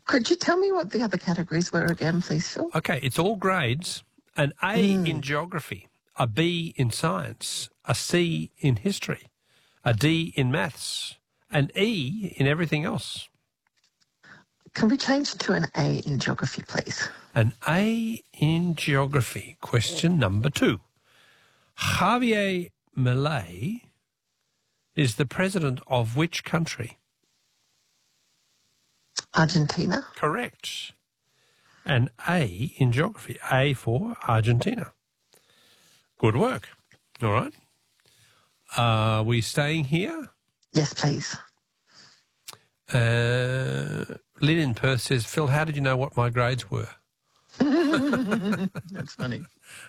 Could you tell me what the other categories were again, please, Phil? Okay, it's all grades. An A in geography, a B in science, a C in history, a D in maths, an E in everything else. Can we change it to an A in geography, please? An A in geography. Question number 2. Javier Milei is the president of which country? Argentina. Correct. An A in geography. A for Argentina. Good work. All right. Are we staying here? Yes, please. Lynn in Perth says, Phil, how did you know what my grades were? That's funny.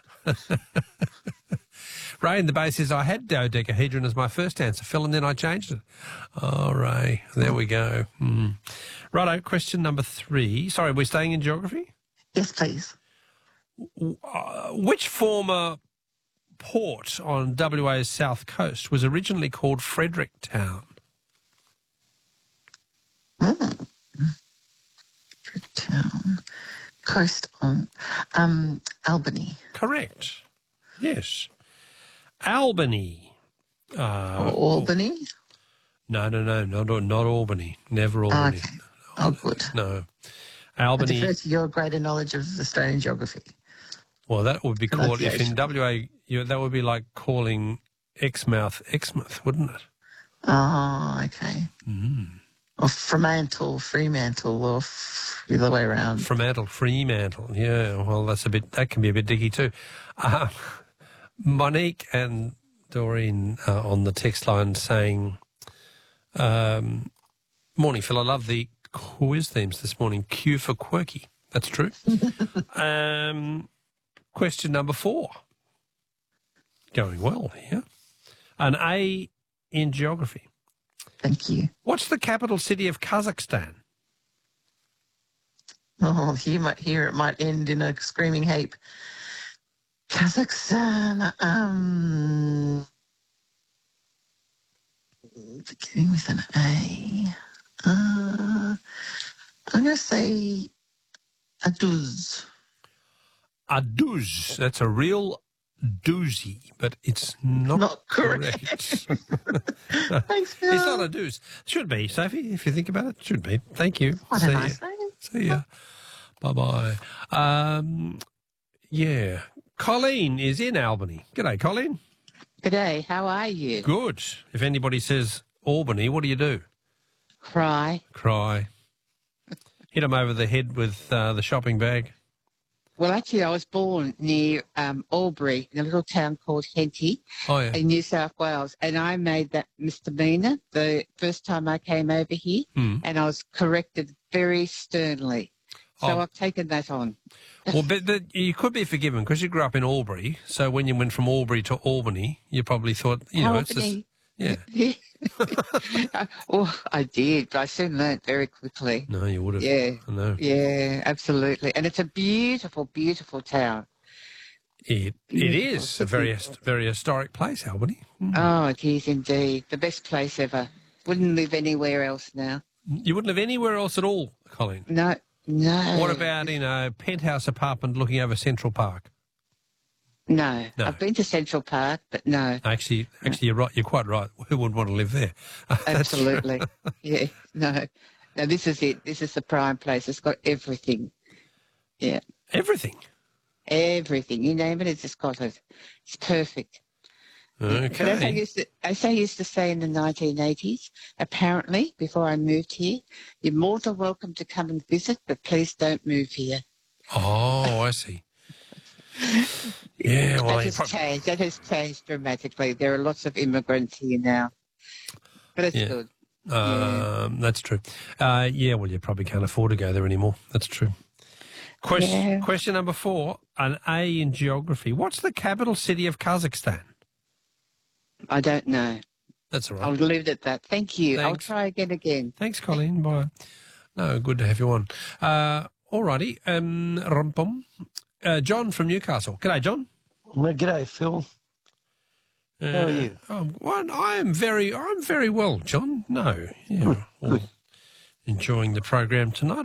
Ray in the Bay says, I had dodecahedron as my first answer, Phil, and then I changed it. Oh, Ray, there we go. Righto, question number 3. Sorry, we're staying in geography? Yes, please. Which former port on WA's south coast was originally called Fredericktown? Town. Coast on Albany. Correct. Yes. Albany. Albany? No, not Albany. Never Albany. Okay. Oh, good. No. I Albany. defer to your greater knowledge of Australian geography. Well, that would be called, if in Pronunciation. WA, that would be like calling Exmouth, wouldn't it? Oh, okay. Or Fremantle, or the other way around. Fremantle. Yeah, well, that can be a bit dicky too. Monique and Doreen on the text line saying, morning, Phil, I love the quiz themes this morning. Q for quirky. That's true. Question number 4. Going well here. An A in geography. Thank you. What's the capital city of Kazakhstan? Oh, here it might end in a screaming heap. Kazakhstan, beginning with an A. I'm going to say Aduz. Aduz. That's a real doozy, but it's not correct. Thanks, Phil. It's not a doozy. Should be, Sophie, if you think about it. Should be. Thank you. What a nice name. See ya. Bye-bye. Yeah. Colleen is in Albany. G'day, Colleen. G'day, how are you? Good. If anybody says Albany, what do? Cry. Hit them over the head with the shopping bag. Well, actually, I was born near Albury, in a little town called Henty in New South Wales, and I made that misdemeanour the first time I came over here, and I was corrected very sternly. So I've taken that on. Well, but you could be forgiven because you grew up in Albury, so when you went from Albury to Albany, you probably thought, it's just... Yeah. Well, I did, but I soon learnt very quickly. No, you would have. Yeah. I know. Yeah, absolutely. And it's a beautiful, beautiful town. It is a very, very historic place, Albany. Oh, it is indeed. The best place ever. Wouldn't live anywhere else now. You wouldn't live anywhere else at all, Colleen? No. What about in a penthouse apartment looking over Central Park? No. I've been to Central Park, but no. Actually, you're right. You're quite right. Who would want to live there? Absolutely. Yeah. No, this is it. This is the prime place. It's got everything. Yeah. Everything? Everything. You name it, it's just got it. It's perfect. Okay. But as I used to say in the 1980s, apparently, before I moved here, you're more than welcome to come and visit, but please don't move here. Oh, I see. Yeah, well, That has changed dramatically. There are lots of immigrants here now, but it's good. That's true. Well, you probably can't afford to go there anymore. That's true. Question number 4, an A in geography. What's the capital city of Kazakhstan? I don't know. That's all right. I'll leave it at that. Thank you. Thanks. I'll try again. Thanks, Colleen. Bye. No, good to have you on. All righty. John from Newcastle. G'day, John. Well, g'day, Phil. How are you? I'm very well, John. No, yeah, good. Enjoying the program tonight.